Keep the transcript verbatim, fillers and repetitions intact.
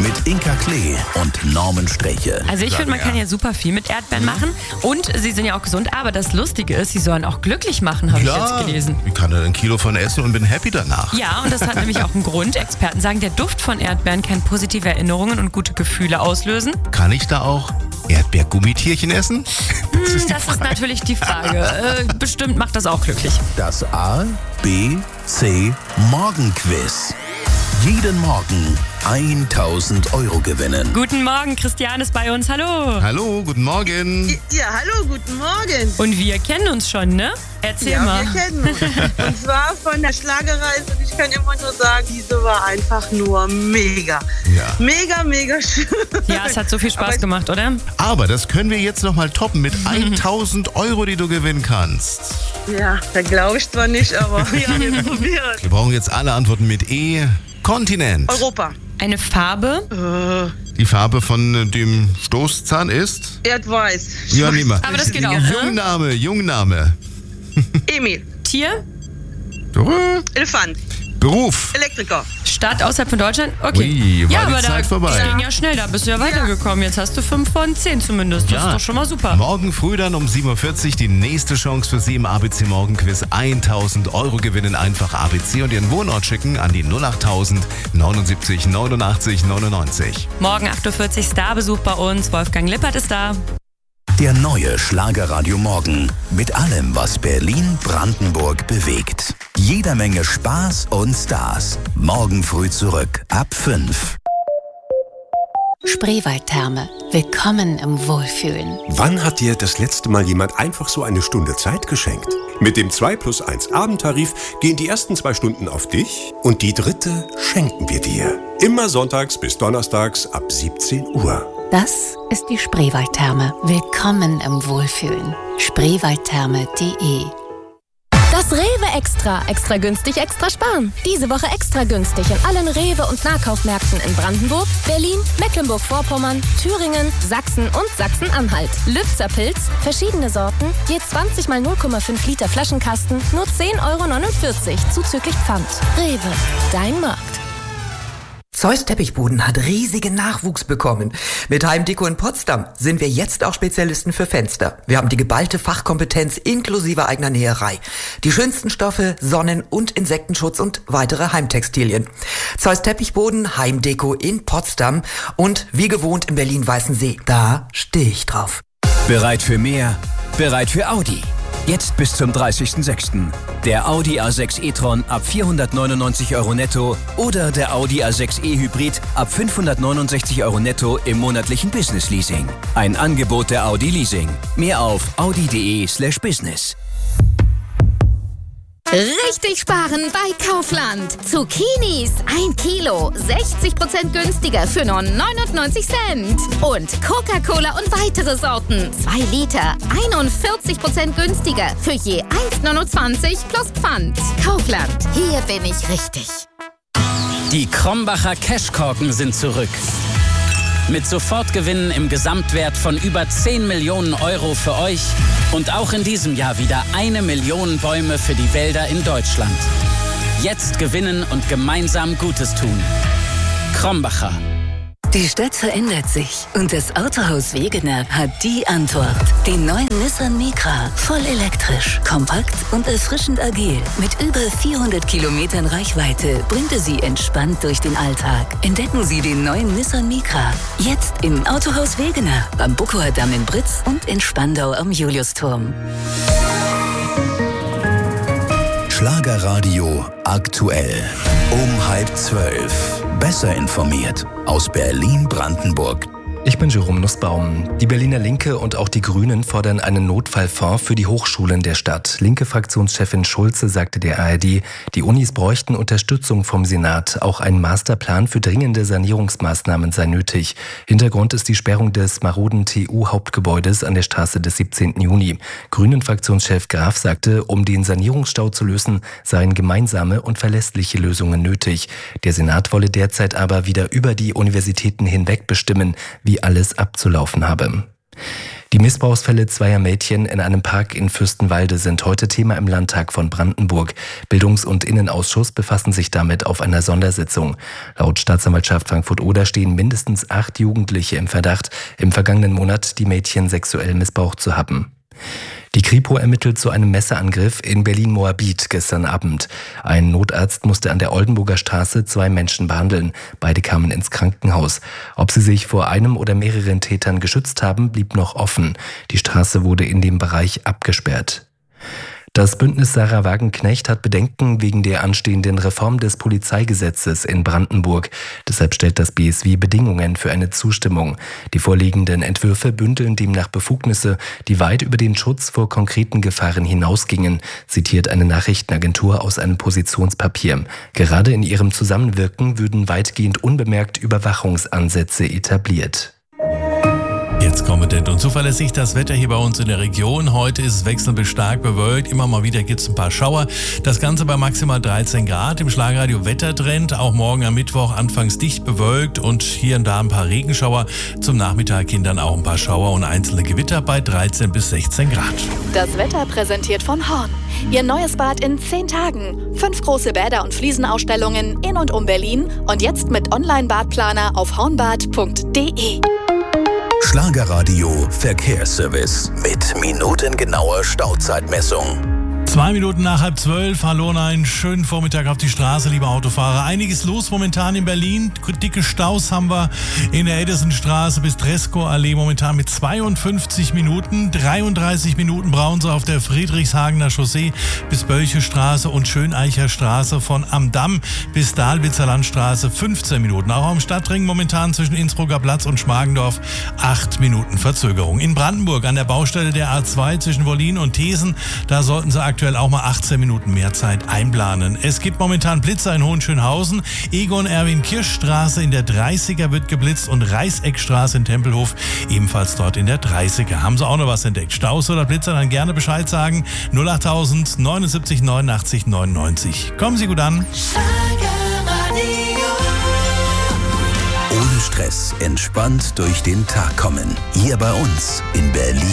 mit Inka Klee und Norman Streche. Also ich finde, man kann ja super viel mit Erdbeeren machen und sie sind ja auch gesund, aber das Lustige ist, sie sollen auch glücklich machen, habe ja, ich jetzt gelesen. Ich kann da ein Kilo von essen und bin happy danach. Ja, und das hat nämlich auch einen Grund. Experten sagen, der Duft von Erdbeeren kann positive Erinnerungen und gute Gefühle auslösen. Kann ich da auch Erdbeergummitierchen essen? Das, hm, ist, das ist natürlich die Frage. Äh, bestimmt macht das auch glücklich. Das A, B, C Morgenquiz. Jeden Morgen tausend Euro gewinnen. Guten Morgen, Christian ist bei uns. Hallo. Hallo, guten Morgen. Ja, hallo, guten Morgen. Und wir kennen uns schon, ne? Erzähl ja, mal. wir kennen uns. Und zwar von der Schlagerreise. Und ich kann immer nur sagen, diese war einfach nur mega. Ja. Mega, mega schön. Ja, es hat so viel Spaß Aber gemacht, oder? Aber das können wir jetzt nochmal toppen mit tausend Euro, die du gewinnen kannst. Ja, da glaube ich zwar nicht, aber ja, wir probieren. Wir brauchen jetzt alle Antworten mit E. Kontinent. Europa. Eine Farbe? Äh, Die Farbe von dem Stoßzahn ist? Erdweiß. Ja, nimm mal. Aber das geht auch, ne? Jungname, Jungname. Emil. Tier? Elefant. Beruf. Elektriker. Stadt außerhalb von Deutschland? Okay. Ui, war ja, die aber Zeit da vorbei. das ging ja schnell, da bist du ja weitergekommen. Jetzt hast du fünf von zehn zumindest. Das Ja. ist doch schon mal super. Morgen früh dann um sieben Uhr vierzig die nächste Chance für Sie im A B C Morgenquiz. tausend Euro gewinnen, einfach A B C und Ihren Wohnort schicken an die null achttausend neunundsiebzig neunundachtzig neunundneunzig. Morgen acht Uhr vierzig Starbesuch bei uns. Wolfgang Lippert ist da. Der neue Schlagerradio Morgen. Mit allem, was Berlin, Brandenburg bewegt. Jeder Menge Spaß und Stars. Morgen früh zurück ab fünf. Spreewaldtherme. Willkommen im Wohlfühlen. Wann hat dir das letzte Mal jemand einfach so eine Stunde Zeit geschenkt? Mit dem zwei plus eins Abendtarif gehen die ersten zwei Stunden auf dich und die dritte schenken wir dir. Immer sonntags bis donnerstags ab siebzehn Uhr. Das ist die Spreewaldtherme. Willkommen im Wohlfühlen. Spreewaldtherme punkt de. Das Rewe Extra. Extra günstig, extra sparen. Diese Woche extra günstig in allen Rewe- und Nahkaufmärkten in Brandenburg, Berlin, Mecklenburg-Vorpommern, Thüringen, Sachsen und Sachsen-Anhalt. Lübzer Pilz, verschiedene Sorten, je zwanzig mal null Komma fünf Liter Flaschenkasten, nur zehn Euro neunundvierzig, zuzüglich Pfand. Rewe, dein Markt. Zeus Teppichboden hat riesigen Nachwuchs bekommen. Mit Heimdeko in Potsdam sind wir jetzt auch Spezialisten für Fenster. Wir haben die geballte Fachkompetenz inklusive eigener Näherei. Die schönsten Stoffe, Sonnen- und Insektenschutz und weitere Heimtextilien. Zeus Teppichboden, Heimdeko in Potsdam und wie gewohnt in Berlin-Weißensee. Da stehe ich drauf. Bereit für mehr? Bereit für Audi. Jetzt bis zum dreißigsten sechsten Der Audi A sechs e-tron ab vierhundertneunundneunzig Euro netto oder der Audi A sechs e-Hybrid ab fünfhundertneunundsechzig Euro netto im monatlichen Business-Leasing. Ein Angebot der Audi Leasing. Mehr auf audi punkt de slash business. Richtig sparen bei Kaufland. Zucchinis ein Kilo, sechzig Prozent günstiger für nur neunundneunzig Cent. Und Coca-Cola und weitere Sorten, zwei Liter, einundvierzig Prozent günstiger für je eins Komma neunundzwanzig plus Pfand. Kaufland, hier bin ich richtig. Die Krombacher Cashkorken sind zurück. Mit Sofortgewinnen im Gesamtwert von über zehn Millionen Euro für euch und auch in diesem Jahr wieder eine Million Bäume für die Wälder in Deutschland. Jetzt gewinnen und gemeinsam Gutes tun. Krombacher. Die Stadt verändert sich und das Autohaus Wegener hat die Antwort. Den neuen Nissan Micra. Voll elektrisch, kompakt und erfrischend agil. Mit über vierhundert Kilometern Reichweite bringt er Sie entspannt durch den Alltag. Entdecken Sie den neuen Nissan Micra. Jetzt im Autohaus Wegener. Am Buckower Damm in Britz und in Spandau am Juliusturm. Schlagerradio aktuell. Um halb zwölf. Besser informiert aus Berlin-Brandenburg. Ich bin Jerome Nussbaum. Die Berliner Linke und auch die Grünen fordern einen Notfallfonds für die Hochschulen der Stadt. Linke Fraktionschefin Schulze sagte der A R D, die Unis bräuchten Unterstützung vom Senat. Auch ein Masterplan für dringende Sanierungsmaßnahmen sei nötig. Hintergrund ist die Sperrung des maroden T U-Hauptgebäudes an der Straße des siebzehnten Juni. Grünen-Fraktionschef Graf sagte, um den Sanierungsstau zu lösen, seien gemeinsame und verlässliche Lösungen nötig. Der Senat wolle derzeit aber wieder über die Universitäten hinweg bestimmen, wie alles abzulaufen habe. Die Missbrauchsfälle zweier Mädchen in einem Park in Fürstenwalde sind heute Thema im Landtag von Brandenburg. Bildungs- und Innenausschuss befassen sich damit auf einer Sondersitzung. Laut Staatsanwaltschaft Frankfurt-Oder stehen mindestens acht Jugendliche im Verdacht, im vergangenen Monat die Mädchen sexuell missbraucht zu haben. Die Kripo ermittelt zu einem Messerangriff in Berlin-Moabit gestern Abend. Ein Notarzt musste an der Oldenburger Straße zwei Menschen behandeln. Beide kamen ins Krankenhaus. Ob sie sich vor einem oder mehreren Tätern geschützt haben, blieb noch offen. Die Straße wurde in dem Bereich abgesperrt. Das Bündnis Sarah Wagenknecht hat Bedenken wegen der anstehenden Reform des Polizeigesetzes in Brandenburg. Deshalb stellt das B S W Bedingungen für eine Zustimmung. Die vorliegenden Entwürfe bündeln demnach Befugnisse, die weit über den Schutz vor konkreten Gefahren hinausgingen, zitiert eine Nachrichtenagentur aus einem Positionspapier. Gerade in ihrem Zusammenwirken würden weitgehend unbemerkt Überwachungsansätze etabliert. Jetzt kompetent und zuverlässig das Wetter hier bei uns in der Region. Heute ist es wechselnd bis stark bewölkt. Immer mal wieder gibt es ein paar Schauer. Das Ganze bei maximal dreizehn Grad. Im Schlagerradio Wettertrend. Auch morgen am Mittwoch anfangs dicht bewölkt und hier und da ein paar Regenschauer. Zum Nachmittag hin dann auch ein paar Schauer und einzelne Gewitter bei dreizehn bis sechzehn Grad. Das Wetter präsentiert von Horn. Ihr neues Bad in zehn Tagen. Fünf große Bäder und Fliesenausstellungen in und um Berlin. Und jetzt mit Online-Badplaner auf hornbad punkt de. Schlagerradio Verkehrsservice mit minutengenauer Stauzeitmessung. Zwei Minuten nach halb zwölf. Hallo und einen schönen Vormittag auf die Straße, liebe Autofahrer. Einiges los momentan in Berlin. Dicke Staus haben wir in der Edisonstraße bis Dreskow-Allee momentan mit zweiundfünfzig Minuten. dreiunddreißig Minuten brauchen sie auf der Friedrichshagener Chaussee bis Bölchestraße und Schöneicher Straße von Am Damm bis Dahlwitzer Landstraße fünfzehn Minuten. Auch am Stadtring momentan zwischen Innsbrucker Platz und Schmargendorf acht Minuten Verzögerung. In Brandenburg an der Baustelle der A zwei zwischen Wollin und Thesen, da sollten sie aktuell auch mal achtzehn Minuten mehr Zeit einplanen. Es gibt momentan Blitzer in Hohenschönhausen. Egon-Erwin-Kirsch-Straße in der dreißiger wird geblitzt und Reißeckstraße in Tempelhof ebenfalls dort in der dreißiger. Haben Sie auch noch was entdeckt? Staus oder Blitzer? Dann gerne Bescheid sagen. null achttausend neunundsiebzig neunundachtzig neunundneunzig. Kommen Sie gut an. Ohne Stress, entspannt durch den Tag kommen. Hier bei uns in Berlin.